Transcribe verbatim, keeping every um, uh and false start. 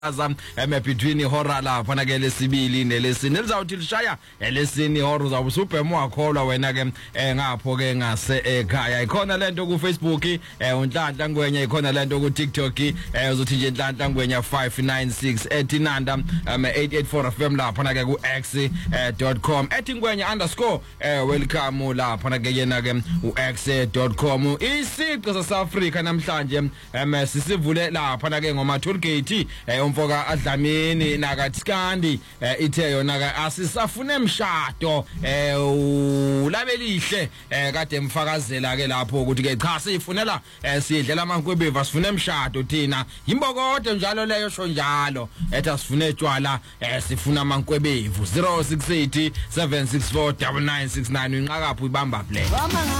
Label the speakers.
Speaker 1: azam eme between ihora lapha na ke lesibili nelesini elizawuthi lishaya elesini ihora uzawube usubhema wakholwa wena ke ngapho ke ngase ekhaya ikhona lento ku Facebook uNhlanhla Ngwenya ikhona lento ku TikTok uzothi nje Nhlanhla Ngwenya five nine six ethi nanda eight eight four F M lapha na ke ku x dot com ethi Ngwenya underscore welcome lapha na ke yena ke u x dot com isiqo sa South Africa namhlanje em sisivule lapha na ke ngoma toll gate umfoka Adlamini nakaTsikandi ithe yona ke asisafune emshado ulabelihle kade emfakazela ke lapho ukuthi ke cha sifunela sidlela amankwebiva sifune emshado thina imbokodo njalo leyo sho njalo ethi asifune etshwala sifuna amankwebivu zero six eight seven six four nine nine six nine inqakapho ibamba play